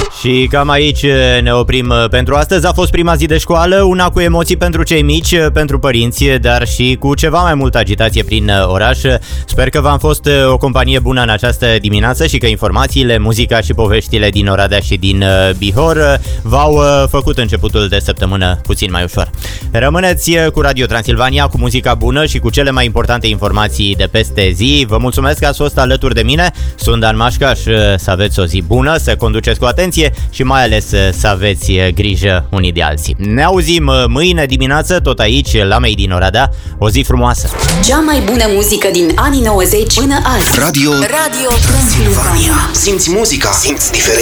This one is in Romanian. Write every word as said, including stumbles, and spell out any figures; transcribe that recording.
Și cam aici ne oprim pentru astăzi. A fost prima zi de școală, una cu emoții pentru cei mici, pentru părinți, dar și cu ceva mai multă agitație prin oraș. Sper că v-am fost o companie bună în această dimineață și că informațiile, muzica și poveștile din Oradea și din Bihor v-au făcut începutul de săptămână puțin mai ușor. Rămâneți cu Radio Transilvania, cu muzica bună și cu cele mai importante informații de peste zi. Vă mulțumesc că ați fost alături de mine. Sunt Dan Mașcaș, să aveți o zi bună, să conduceți cu atenție și mai ales să aveți grijă unii de alții. Ne auzim mâine dimineață, tot aici, la Made in Oradea. O zi frumoasă! Cea mai bună muzică din anii nouăzeci până azi. Radio Radio Transilvania. Simți muzica, simți diferența.